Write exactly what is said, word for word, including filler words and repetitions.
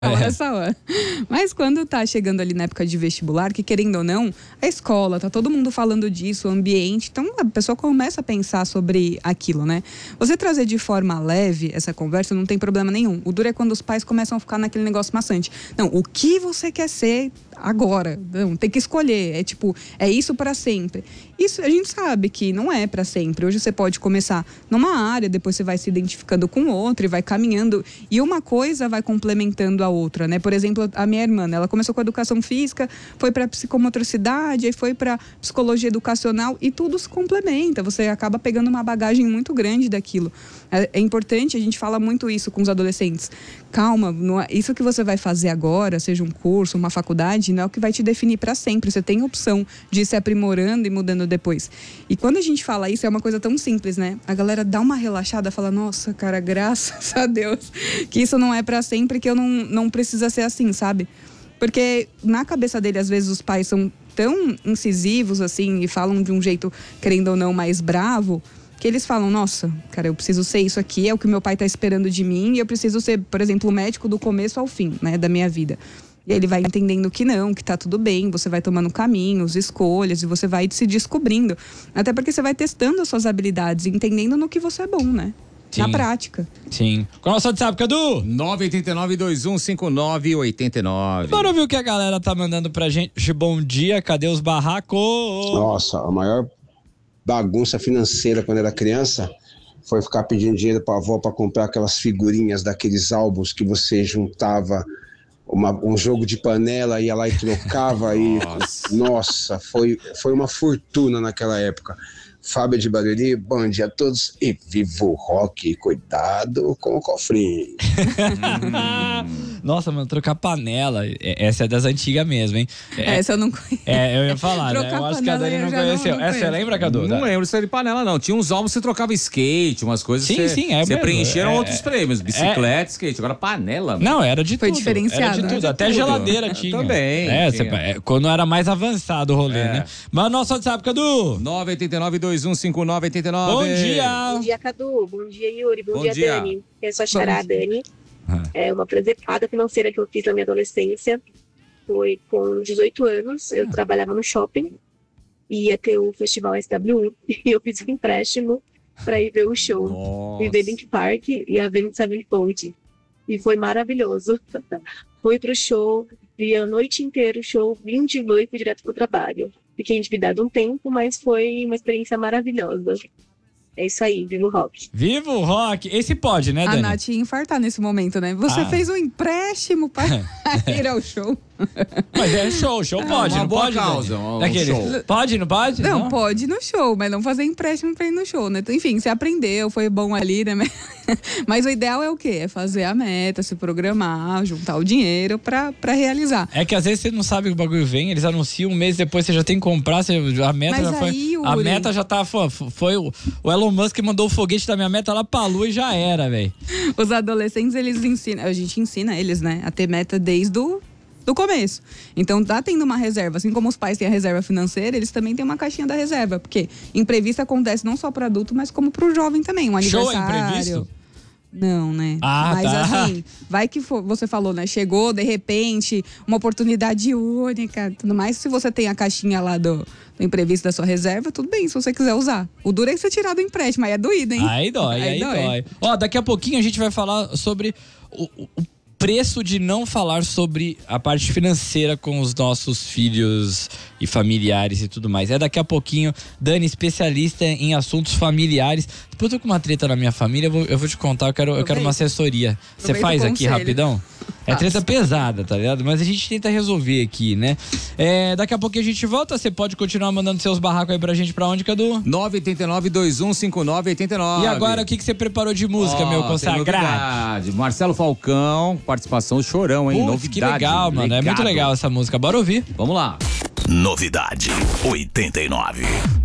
hora, essa hora. Mas quando tá chegando ali na época de vestibular, que querendo ou não, a escola, tá todo mundo falando disso, o ambiente, então a pessoa começa a pensar sobre aquilo, né? Você trazer de forma leve essa conversa não tem problema nenhum. O duro é quando os pais começam a ficar naquele negócio maçante. Não, o que você quer ser agora? Não, tem que escolher. É tipo, é isso para sempre. Isso a gente sabe que não é para sempre. Hoje você pode começar numa área, depois você vai se identificando com outra e vai caminhando. E uma coisa vai complementando a outra, né? Por exemplo, a minha irmã, ela começou com educação física, foi para psicomotricidade, aí foi para psicologia educacional e tudo se complementa. Você acaba pegando uma bagagem muito grande daquilo. É, é importante, a gente fala muito isso com os adolescentes. Calma, não é, isso que você vai fazer agora, seja um curso, uma faculdade, não é o que vai te definir para sempre. Você tem opção de ir se aprimorando e mudando depois. E quando a gente fala isso, é uma coisa tão simples, né? A galera dá uma relaxada, fala, nossa, cara, graças a Deus que isso não é para sempre, que eu não, não precisa ser assim, sabe? Porque na cabeça dele, às vezes, os pais são tão incisivos, assim, e falam de um jeito, querendo ou não, mais bravo, que eles falam, nossa, cara, eu preciso ser isso aqui, é o que meu pai tá esperando de mim, e eu preciso ser, por exemplo, o médico do começo ao fim, né, da minha vida. E ele vai entendendo que não, que tá tudo bem, você vai tomando caminhos, escolhas, e você vai se descobrindo. Até porque você vai testando as suas habilidades, entendendo no que você é bom, né? Sim. Na prática. Sim. Qual é o nosso WhatsApp, Cadu? nove oito nove, dois um cinco nove, oito nove. Bora ouvir o que a galera tá mandando pra gente. Bom dia, cadê os barracos? Nossa, a maior bagunça financeira quando era criança foi ficar pedindo dinheiro pra avó pra comprar aquelas figurinhas daqueles álbuns que você juntava uma, um jogo de panela, ia lá e trocava. Nossa. E nossa, foi, foi uma fortuna naquela época. Fábio de Barueri, bom dia a todos e viva o rock, cuidado com o cofrinho. Nossa, mano, trocar panela, essa é das antigas mesmo, hein? É, essa eu não conheço. É, eu ia falar, né? Trocar Eu acho que a panela Dani eu não já não- conheceu. não Essa você conheço. lembra, Cadu? Não lembro se era de panela, não. Tinha uns álbuns que você trocava skate, umas coisas. Sim, você, sim, é Você mesmo. preencheram É, outros prêmios, bicicleta, skate. Agora panela. mano. Não, era de Foi tudo. diferenciado, Era de né? tudo, De até tudo. geladeira É, tinha. também É, tinha. você- é, quando era mais avançado o rolê, É. né? Mas nosso WhatsApp, Cadu. nove oito nove, dois um cinco nove, oito nove. Bom dia. Bom dia, Cadu. Bom dia, Yuri. Bom, Bom dia, dia. Dani. Eu sou a Xará, Dani. Ah. É uma presepada financeira que eu fiz na minha adolescência. Foi com dezoito anos. Eu trabalhava no shopping. E ia ter o festival S W U. E eu fiz um empréstimo para ir ver o show. Nossa. Fui ver Link Park e a Avenged Sevenfold. E foi maravilhoso. Fui pro show, vi a noite inteira o show, vim de noite e fui direto pro trabalho. Fiquei endividado um tempo, mas foi uma experiência maravilhosa. É isso aí, viva o rock. Viva o rock. Esse pode, né, A Dani? Nath ia infartar nesse momento, né? Você Ah. fez um empréstimo para ir ao show. Mas é show, show pode, uma não boa pode, causa, Dani? um Daquele- show. Pode, não pode? Não, pode ir no show, mas não fazer empréstimo pra ir no show, né? Então, enfim, você aprendeu, foi bom ali, né? Mas o ideal é o quê? É fazer a meta, se programar, juntar o dinheiro pra, pra realizar. É que às vezes você não sabe que o bagulho vem, eles anunciam um mês depois, você já tem que comprar, você, a meta Mas já foi. aí, A Yuri- meta já tá. Foi, foi o, o Elon Musk que mandou o foguete da minha meta lá pra lua e já era, velho. Os adolescentes, eles ensinam, a gente ensina eles, né, a ter meta desde o do começo. Então tá tendo uma reserva, assim como os pais têm a reserva financeira, eles também têm uma caixinha da reserva, porque imprevisto acontece não só para adulto, mas como para o jovem também, um Show é aniversário. imprevisto? Não, né? Ah, mas tá. assim, vai que for, você falou, né? Chegou, de repente, uma oportunidade única, tudo mais. Se você tem a caixinha lá do, do imprevisto da sua reserva, tudo bem, se você quiser usar. O duro é você tirar do empréstimo, aí é doído, hein? Aí dói, aí, dói. Ó, daqui a pouquinho a gente vai falar sobre o, o- o preço de não falar sobre a parte financeira com os nossos filhos e familiares e tudo mais. É daqui a pouquinho. Dani, especialista em assuntos familiares. Depois eu tô com uma treta na minha família, eu vou, eu vou te contar, eu quero, eu quero uma assessoria. Você Aproveita o faz aqui conselho. rapidão? É treta Faço. pesada, tá ligado? Mas a gente tenta resolver aqui, né? É, daqui a pouquinho a gente volta. Você pode continuar mandando seus barracos aí pra gente. Pra onde, Cadu? nove oito nove, dois um cinco nove, oito nove. E agora, o que, que você preparou de música, Ó, meu tem consagrado? novidade. Marcelo Falcão, participação Chorão, hein? Putz, Novidade. que legal, mano. É muito Legado. legal essa música. Bora ouvir. Vamos lá. Novidade oitenta e nove.